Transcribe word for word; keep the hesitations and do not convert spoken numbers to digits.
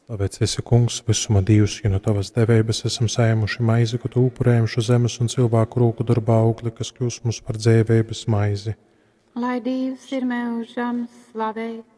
Tāpēc esi kungs, visuma Dievs, jo no tavas devības esam saēmuši maizi, ko tu upurējam šo zemes un cilvēku roku darbā augli, kas kļūst mums par dzīvības maizi. Lai Dievs ir mūžam slavēt,